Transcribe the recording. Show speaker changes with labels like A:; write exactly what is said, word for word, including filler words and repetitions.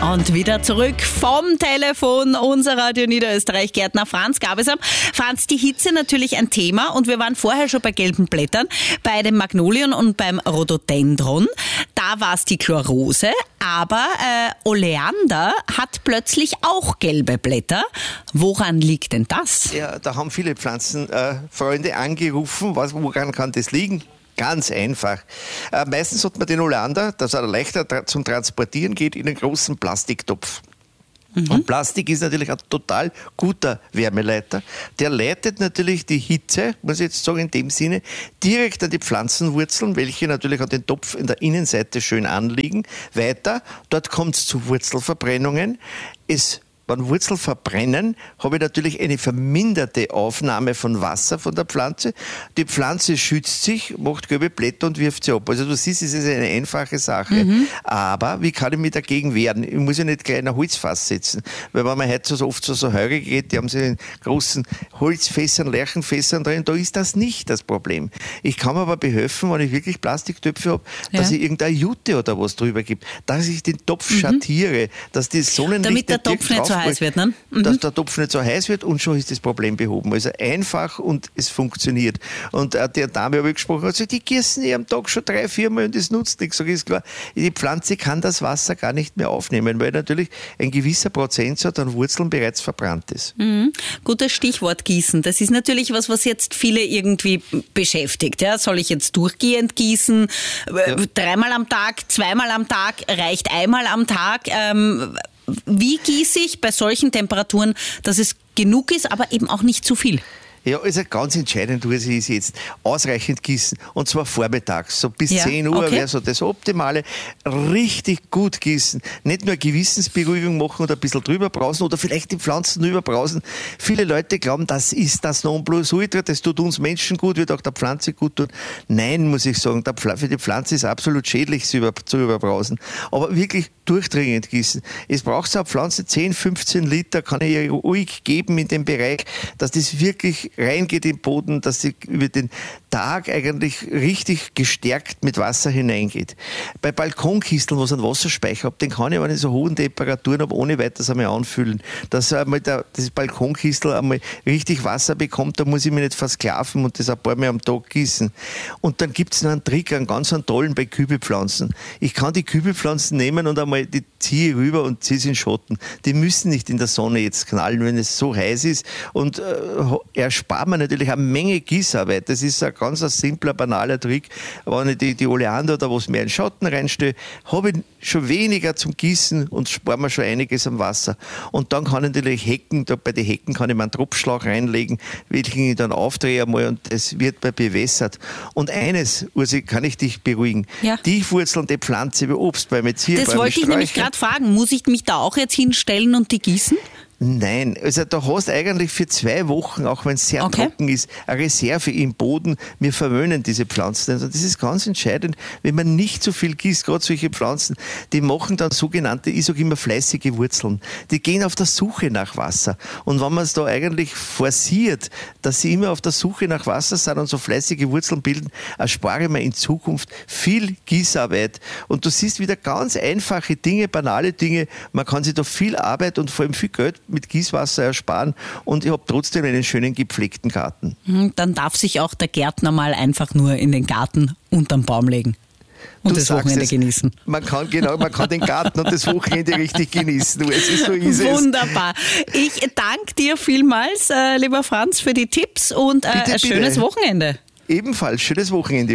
A: Und wieder zurück vom Telefon unser Radio Niederösterreich-Gärtner Franz Gabesam. Franz, die Hitze natürlich ein Thema und wir waren vorher schon bei gelben Blättern, bei den Magnolien und beim Rhododendron. Da war es die Chlorose, aber äh, Oleander hat plötzlich auch gelbe Blätter. Woran liegt denn das?
B: Ja, da haben viele Pflanzenfreunde äh, angerufen. Was, woran kann das liegen? Ganz einfach. Äh, meistens hat man den Oleander, dass er leichter tra- zum Transportieren geht, in einen großen Plastiktopf. Mhm. Und Plastik ist natürlich ein total guter Wärmeleiter. Der leitet natürlich die Hitze, muss ich jetzt sagen, in dem Sinne, direkt an die Pflanzenwurzeln, welche natürlich an den Topf in der Innenseite schön anliegen, weiter. Dort kommt es zu Wurzelverbrennungen. Es Beim Wurzel verbrennen habe ich natürlich eine verminderte Aufnahme von Wasser von der Pflanze. Die Pflanze schützt sich, macht gelbe Blätter und wirft sie ab. Also du siehst, es ist eine einfache Sache. Mhm. Aber wie kann ich mich dagegen wehren? Ich muss ja nicht gleich in ein Holzfass setzen. Weil wenn man heute so oft so, so Heure geht, die haben sie in großen Holzfässern, Lärchenfässern drin, da ist das nicht das Problem. Ich kann mir aber behelfen, wenn ich wirklich Plastiktöpfe habe, ja. dass ich irgendeine Jute oder was drüber gebe, dass ich den Topf mhm. schattiere, dass die Sonnenlicht
A: damit der Topf nicht so heiß wird, ne? Mhm.
B: Dass der Topf nicht so heiß wird und schon ist das Problem behoben. Also einfach und es funktioniert. Und äh, der Dame habe ich gesprochen, also die gießen eh am Tag schon drei, vier Mal und das nutzt nichts. Sag ich, ist klar, die Pflanze kann das Wasser gar nicht mehr aufnehmen, weil natürlich ein gewisser Prozentsatz an Wurzeln bereits verbrannt ist.
A: Mhm. Gutes Stichwort Gießen. Das ist natürlich was, was jetzt viele irgendwie beschäftigt. Ja? Soll ich jetzt durchgehend gießen? Ja. Dreimal am Tag, zweimal am Tag, reicht einmal am Tag? Ähm, Wie gieße ich bei solchen Temperaturen, dass es genug ist, aber eben auch nicht zu viel?
B: Ja, also ganz entscheidend ist jetzt ausreichend gießen und zwar vormittags, so bis ja, zehn Uhr okay. wäre so das Optimale. Richtig gut gießen, nicht nur Gewissensberuhigung machen oder ein bisschen drüber brausen oder vielleicht die Pflanzen drüber brausen. Viele Leute glauben, das ist das Nonplusultra, das tut uns Menschen gut, wird auch der Pflanze gut tun. Nein, muss ich sagen, für die Pflanze ist absolut schädlich zu überbrausen. Aber wirklich durchdringend gießen. Es braucht so eine Pflanze zehn, fünfzehn Liter, kann ich ihr ruhig geben in dem Bereich, dass das wirklich reingeht im Boden, dass sie über den Tag eigentlich richtig gestärkt mit Wasser hineingeht. Bei Balkonkisteln, wo ich einen Wasserspeicher habe, den kann ich aber in so hohen Temperaturen habe, ohne weiteres einmal anfüllen. Dass einmal der, das Balkonkistel einmal richtig Wasser bekommt, da muss ich mich nicht versklaven und das ein paar Mal am Tag gießen. Und dann gibt es noch einen Trick, einen ganz einen tollen bei Kübelpflanzen. Ich kann die Kübelpflanzen nehmen und einmal die ziehe rüber und ziehe sie in Schatten. Die müssen nicht in der Sonne jetzt knallen, wenn es so heiß ist und äh, erspart man natürlich eine Menge Gießarbeit. Das ist ein ganz ein simpler, banaler Trick. Wenn ich die, die Oleander oder was mehr in Schatten reinstelle, habe ich schon weniger zum Gießen und spare mir schon einiges am Wasser. Und dann kann ich natürlich Hecken, da bei den Hecken kann ich mir einen Tropfschlauch reinlegen, welchen ich dann aufdrehe einmal und es wird bei bewässert. Und eines, Ursi, kann ich dich beruhigen. Ja. Die Wurzeln, die Pflanze, wie Obstbäume, Zierbäume,
A: das wollte ich nämlich gerade fragen. Muss ich mich da auch jetzt hinstellen und die gießen?
B: Nein, also da hast du eigentlich für zwei Wochen, auch wenn es sehr okay. trocken ist, eine Reserve im Boden. Wir verwöhnen diese Pflanzen. Also das ist ganz entscheidend, wenn man nicht so viel gießt, gerade solche Pflanzen, die machen dann sogenannte, ich sage immer fleißige Wurzeln. Die gehen auf der Suche nach Wasser. Und wenn man es da eigentlich forciert, dass sie immer auf der Suche nach Wasser sind und so fleißige Wurzeln bilden, erspare man in Zukunft viel Gießarbeit. Und du siehst wieder ganz einfache Dinge, banale Dinge. Man kann sich da viel Arbeit und vor allem viel Geld mit Gießwasser ersparen und ich habe trotzdem einen schönen gepflegten Garten.
A: Dann darf sich auch der Gärtner mal einfach nur in den Garten unterm Baum legen und du das Wochenende es, genießen.
B: Man kann, genau, man kann den Garten und das Wochenende richtig genießen. Es ist, so ist
A: Wunderbar.
B: Es.
A: Ich danke dir vielmals, äh, lieber Franz, für die Tipps und äh,
B: bitte,
A: ein schönes
B: bitte.
A: Wochenende.
B: Ebenfalls schönes Wochenende.